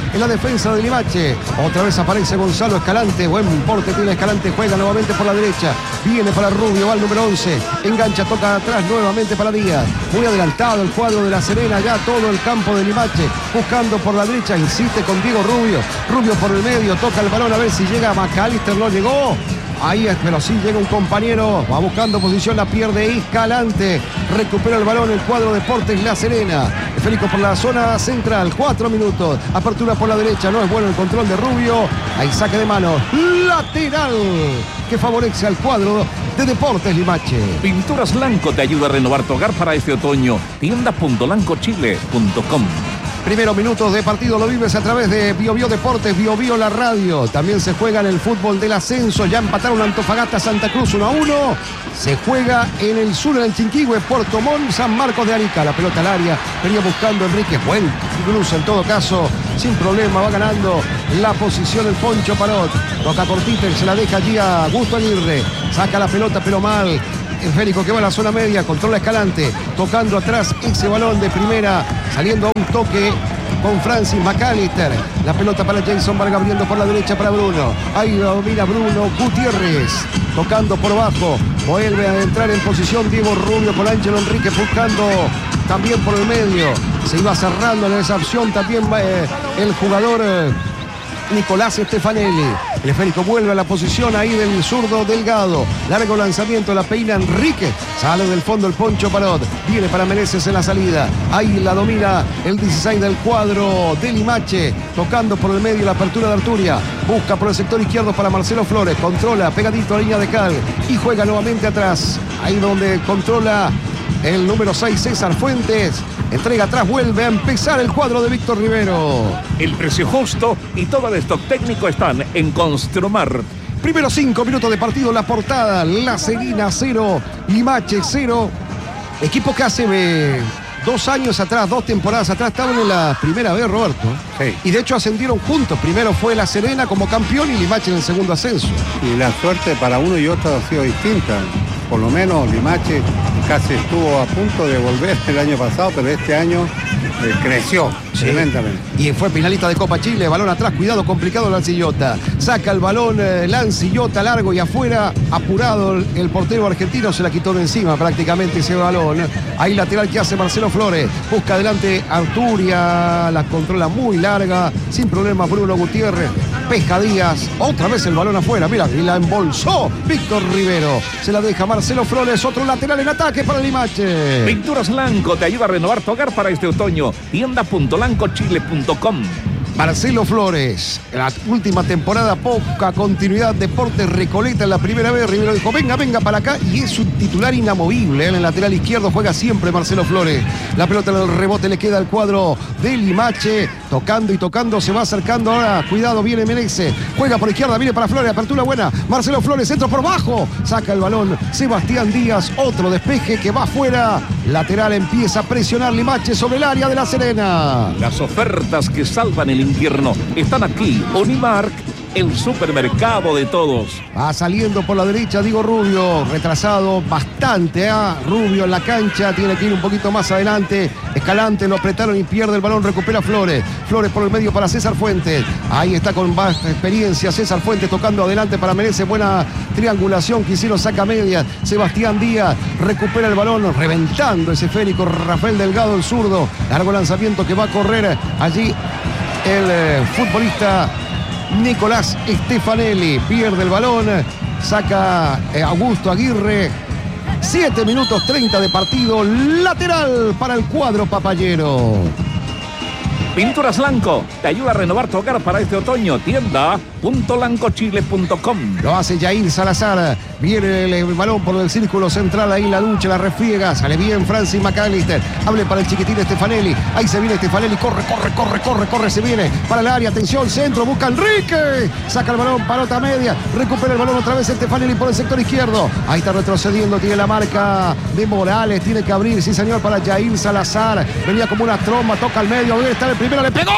en la defensa de Limache. Otra vez aparece Gonzalo Escalante. Buen porte tiene Escalante. Juega nuevamente por la derecha. Viene para Rubio. Va al número 11. Engancha, toca atrás nuevamente para Díaz. Muy adelantado el cuadro de La Serena. Ya todo el campo de Limache. Buscando por la derecha. Insiste con Diego Rubio. Rubio por el medio. Toca el balón a ver si llega McAllister. No llegó. Ahí es, pero sí llega un compañero. Va buscando posición, la pierde Escalante. Recupera el balón el cuadro Deportes La Serena. Federico por la zona central. 4 minutos. Apertura por la derecha. No es bueno el control de Rubio. Ahí saque de mano. Lateral que favorece al cuadro de Deportes Limache. Pinturas Lanco te ayuda a renovar tu hogar para este otoño. Tienda.lancochile.com. Primeros minutos de partido lo vives a través de BioBio Deportes, BioBio la radio. También se juega en el fútbol del ascenso. Ya empataron Antofagasta, Santa Cruz 1-1. Se juega en el sur, en el Chinquihue, Puerto Montt, San Marcos de Arica. La pelota al área. Venía buscando Enrique. Buen cruce en todo caso. Sin problema va ganando la posición el Poncho Parot. Toca cortita y se la deja allí a Augusto Aguirre. Saca la pelota pero mal. El Férico que va a la zona media, controla Escalante, tocando atrás ese balón de primera, saliendo a un toque con Francis McAllister. La pelota para Jason Vargas, abriendo por la derecha para Bruno. Ahí lo domina Bruno Gutiérrez, tocando por abajo. Vuelve a entrar en posición Diego Rubio con Ángelo Enrique, buscando también por el medio. Se iba cerrando en esa opción también el jugador Nicolás Stefanelli. El esférico vuelve a la posición ahí del zurdo Delgado. Largo lanzamiento, la peina Enrique. Sale del fondo el Poncho Parot. Viene para Meneses en la salida. Ahí la domina el 16 del cuadro de Limache. Tocando por el medio la apertura de Arturia. Busca por el sector izquierdo para Marcelo Flores. Controla pegadito a la línea de cal. Y juega nuevamente atrás. Ahí donde controla el número 6, César Fuentes. Entrega atrás, vuelve a empezar el cuadro de Víctor Rivero. El precio justo y todo el stock técnico están en Construmart. Primeros 5 minutos de partido, la portada. La Serena 0, Limache 0. Equipo que hace 2 años atrás, 2 temporadas atrás, estaban en la primera vez, Roberto. Sí. Y de hecho ascendieron juntos. Primero fue La Serena como campeón y Limache en el segundo ascenso. Y la suerte para uno y otro ha sido distinta. Por lo menos Limache casi estuvo a punto de volver el año pasado, pero este año creció tremendamente. Y fue finalista de Copa Chile, balón atrás, cuidado, complicado Lancillota. Saca el balón Lancillota largo y afuera, apurado el portero argentino, se la quitó de encima prácticamente ese balón. Ahí lateral que hace Marcelo Flores, busca adelante Arturia, la controla muy larga, sin problema Bruno Gutiérrez, pesca Díaz, otra vez el balón afuera, mira, y la embolsó Víctor Rivero. Se la deja Marcelo Flores, otro lateral en ataque para Limache. Pinturas Lanco te ayuda a renovar tu hogar para este otoño. Tienda.lancochile.com. Marcelo Flores, la última temporada, poca continuidad, Deportes Recoleta en la primera vez. Rivero dijo, venga para acá, y es un titular inamovible. En el lateral izquierdo juega siempre Marcelo Flores. La pelota en el rebote le queda al cuadro de Limache, tocando y tocando, se va acercando ahora, cuidado, viene Meneses, juega por izquierda, viene para Flores, apertura buena, Marcelo Flores, entra por bajo, saca el balón, Sebastián Díaz, otro despeje que va afuera, lateral empieza a presionar Limache sobre el área de La Serena. Las ofertas que salvan el invierno están aquí. Unimark, el supermercado de todos. Va saliendo por la derecha Diego Rubio, retrasado bastante Rubio en la cancha, tiene que ir un poquito más adelante. Escalante, lo apretaron y pierde el balón, recupera Flores. Flores por el medio para César Fuentes. Ahí está con vasta experiencia César Fuentes tocando adelante para Meneses. Buena triangulación que hicieron, saca media. Sebastián Díaz recupera el balón, reventando ese esférico. Rafael Delgado, el zurdo. Largo lanzamiento que va a correr allí el futbolista Nicolás Stefanelli. Pierde el balón, saca Augusto Aguirre. 7 minutos 30 de partido, lateral para el cuadro papayero. Pinturas Lanco te ayuda a renovar tu hogar para este otoño. Tienda.lancochile.com. Lo hace Jair Salazar. Viene el balón por el círculo central. Ahí la lucha, la refriega. Sale bien Francis McAllister. Hable para el chiquitín Stefanelli. Ahí se viene Stefanelli. Corre. Se viene para el área. Atención, centro. Busca Enrique. Saca el balón, pelota media. Recupera el balón otra vez Stefanelli por el sector izquierdo. Ahí está retrocediendo. Tiene la marca de Morales. Tiene que abrir, sí señor, para Jair Salazar. Venía como una tromba. Toca al medio. Debe estar el primero. Le pegó.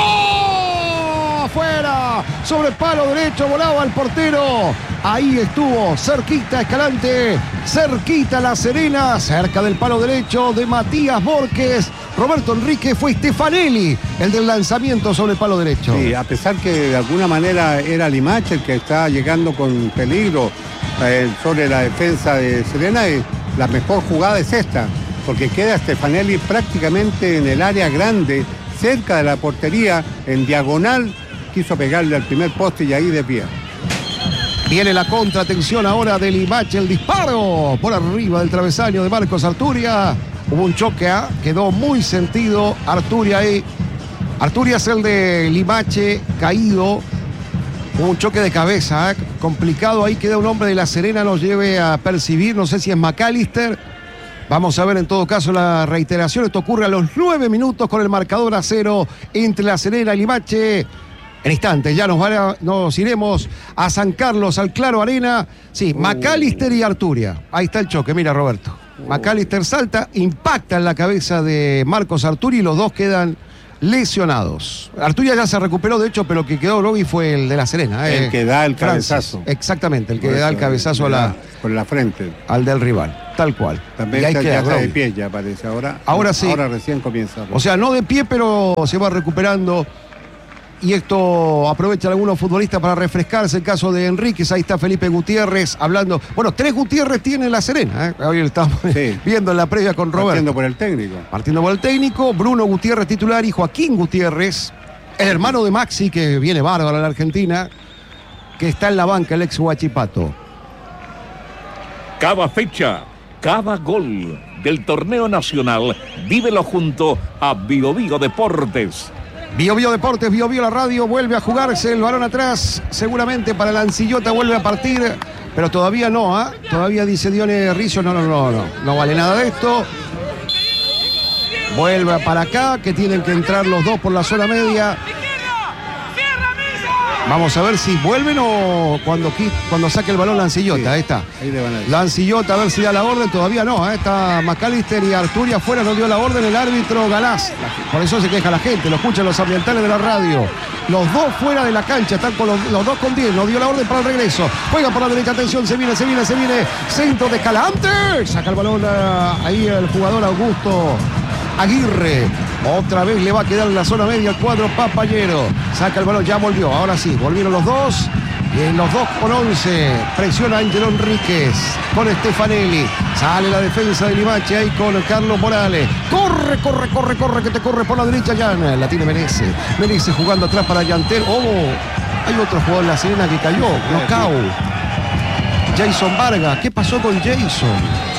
Afuera, sobre el palo derecho, volaba el portero. Ahí estuvo, cerquita Escalante, cerquita La Serena, cerca del palo derecho de Matías Borges. Roberto Enrique, fue Stefanelli el del lanzamiento sobre el palo derecho. Sí, a pesar que de alguna manera era Limache el que está llegando con peligro sobre la defensa de Serena, la mejor jugada es esta, porque queda Stefanelli prácticamente en el área grande, cerca de la portería, en diagonal, quiso pegarle al primer poste y ahí de pie. Viene la contratención ahora de Limache, el disparo por arriba del travesaño de Marcos Arturia. Hubo un choque, quedó muy sentido Arturia ahí. Arturia es el de Limache, caído. Hubo un choque de cabeza, complicado. Ahí queda un hombre de La Serena, nos lleve a percibir, no sé si es McAllister. Vamos a ver en todo caso la reiteración. Esto ocurre a los 9 minutos con el marcador a 0 entre La Serena y Limache. En instantes ya nos iremos a San Carlos, al Claro Arena. Sí, McAllister y Arturia. Ahí está el choque, mira Roberto. McAllister salta, impacta en la cabeza de Marcos Arturia y los dos quedan lesionados. Arturia ya se recuperó, de hecho, pero el que quedó Roby fue el de La Serena. El que da el cabezazo. Exactamente, el que da el cabezazo con la frente. Al del rival, tal cual. También ya está de pie, ya parece. Ahora sí. Ahora recién comienza. O sea, no de pie, pero se va recuperando. Y esto aprovechan algunos futbolistas para refrescarse. El caso de Enríquez, ahí está Felipe Gutiérrez hablando. Bueno, 3 Gutiérrez tiene La Serena. Hoy lo estamos viendo en la previa con Roberto. Partiendo por el técnico. Bruno Gutiérrez titular y Joaquín Gutiérrez, el hermano de Maxi, que viene bárbaro en la Argentina, que está en la banca, el ex Huachipato. Cada fecha, cada gol del torneo nacional, vívelo junto a Bio Bio Deportes. Bio Bio Deportes, Bio Bio la radio, vuelve a jugarse el balón atrás, seguramente para el Ancillota vuelve a partir, pero todavía no, todavía dice Dione Rizzo, no vale nada de esto. Vuelve para acá, que tienen que entrar los dos por la zona media. Vamos a ver si vuelven o cuando saque el balón Lancillota. Ahí está. Lancillota, a ver si da la orden. Todavía no. Está McAllister y Arturia afuera. No dio la orden el árbitro Galás. Por eso se queja la gente. Lo escuchan los ambientales de la radio. Los dos fuera de la cancha. Están con los dos con 10. No dio la orden para el regreso. Juega por la derecha. Atención. Se viene. Centro de Escalante. Saca el balón ahí el jugador Augusto Aguirre. Otra vez le va a quedar en la zona media el cuadro Papayero. Saca el balón, ya volvió. Ahora sí, volvieron los dos. Y en los 2 con 11. Presiona Ángelo Enríquez con Stefanelli. Sale la defensa de Limache ahí con Carlos Morales. Corre, que te corre por la derecha Jan. La tiene Menezes. Menezes jugando atrás para Yantel. Hay otro jugador en La Serena que cayó. Knockout. Jason Vargas. ¿Qué pasó con Jason?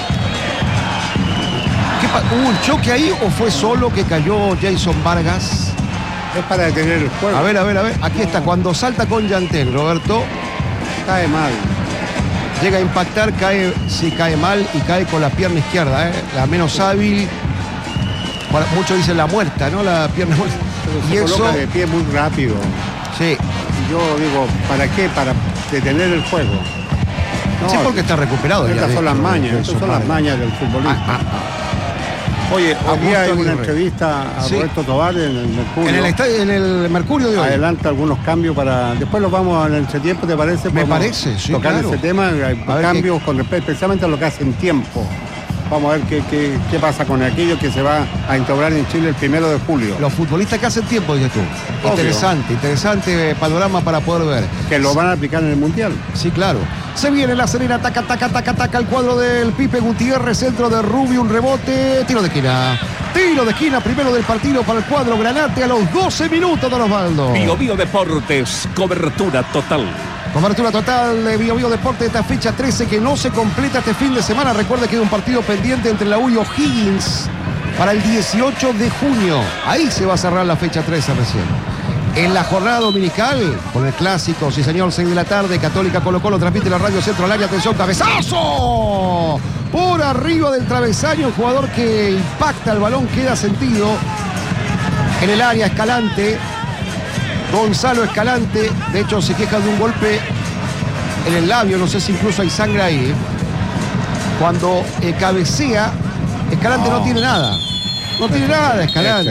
¿Hubo un choque ahí o fue solo que cayó Jason Vargas? Es para detener el juego. A ver. Aquí está, cuando salta con Yantel, Roberto. Cae mal. Llega a impactar, cae mal y cae con la pierna izquierda, la menos hábil. Muchos dicen la muerta, ¿no? La pierna muerta. Pero y se coloca de pie muy rápido. Sí. Yo digo, ¿para qué? Para detener el juego. No, sí, porque está recuperado. Estas son las mañas del futbolista. Oye, hoy día hay una entrevista a Roberto Tobar en el Mercurio. En el Mercurio de hoy. Adelanta algunos cambios para... Después los vamos en el entretiempo, ¿te parece? Me parece, sí, tocar ese tema, hay cambios con respecto especialmente a lo que hace en tiempo. Vamos a ver qué pasa con aquello que se va a instaurar en Chile el 1 de julio. Los futbolistas que hacen tiempo, dices tú. Interesante panorama para poder ver. Que lo van a aplicar en el Mundial. Sí, claro. Se viene La Serena, ataca el cuadro del Pipe Gutiérrez, centro de Rubio, un rebote, tiro de esquina, primero del partido para el cuadro Granate a los 12 minutos, don Osvaldo. Bio Bio Deportes, cobertura total. Cobertura total de Bio Bio Deportes, esta fecha 13 que no se completa este fin de semana. Recuerde que hay un partido pendiente entre la U y O'Higgins para el 18 de junio. Ahí se va a cerrar la fecha 13 recién. En la jornada dominical, con el clásico, sí señor, 6 de la tarde, Católica Colo-Colo transmite la radio Centro al área, atención, cabezazo por arriba del travesaño, un jugador que impacta el balón, queda sentido en el área. Escalante, Gonzalo Escalante, de hecho se queja de un golpe en el labio, no sé si incluso hay sangre ahí. Cuando cabecea, Escalante no tiene nada. Escalante,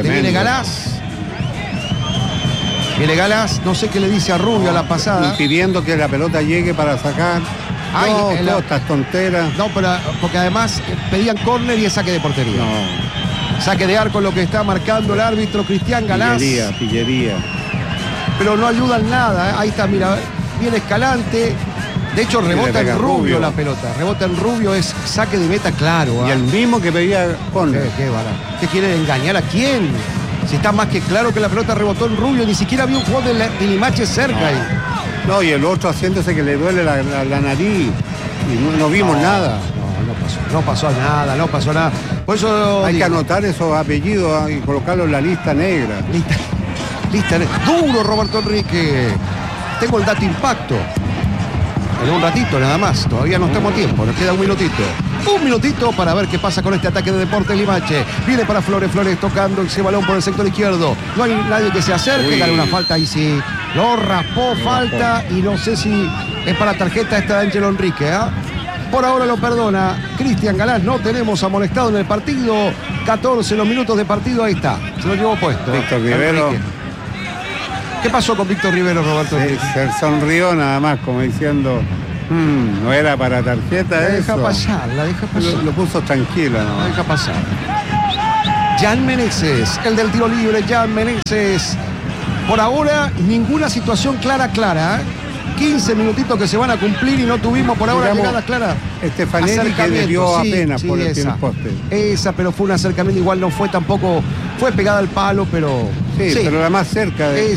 viene Galás, no sé qué le dice a Rubio a la pasada. Impidiendo que la pelota llegue para sacar. Todas estas tonteras. No, pero porque además pedían córner y es saque de portería. Saque de arco lo que está marcando el árbitro Cristian Galás. Pillería. Pero no ayuda en nada, ¿eh? Ahí está, mira, viene Escalante. De hecho, rebota en Rubio la pelota. Rebota en Rubio, es saque de meta claro. Y el mismo que pedía Conner. ¿Qué quiere engañar a quién? Si está más que claro que la pelota rebotó en Rubio, ni siquiera había un jugador de Limache cerca ahí. No, y el otro haciéndose que le duele la nariz. Y no vimos nada. No pasó nada. Por eso hay que anotar esos apellidos y colocarlos en la lista negra. Lista negra. Duro, Roberto Enrique. Tengo el dato impacto. En un ratito nada más. Todavía no tenemos tiempo. Nos queda un minutito para ver qué pasa con este ataque de Deportes Limache. Viene para Flores tocando ese balón por el sector izquierdo. No hay nadie que se acerque. Gana una falta ahí sí. Lo raspó, falta. Y no sé si es para tarjeta esta de Ángelo Enrique, ¿eh? Por ahora lo perdona Cristian Galás. No tenemos amonestado en el partido. 14 los minutos de partido. Ahí está. Se lo llevó puesto. Víctor Rivero. ¿Qué pasó con Víctor Rivero, Roberto? Se sonrió nada más, como diciendo, no era para tarjeta la eso. Deja pasar. Lo puso tranquilo, ¿no? La deja pasar. Jan Meneses, el del tiro libre, Jan Meneses. Por ahora, ninguna situación clara. 15 minutitos que se van a cumplir y no tuvimos por ahora llegadas claras. Stefanelli que debió apenas por el poste. Esa, pero fue un acercamiento, igual no fue tampoco, fue pegada al palo, pero... Sí, pero la más cerca de...